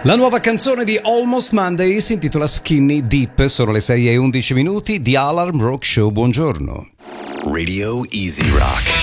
La nuova canzone di Almost Monday si intitola Skinny Deep, sono le 6:11 minuti di Alarm Rock Show, buongiorno. Radio Easy Rock.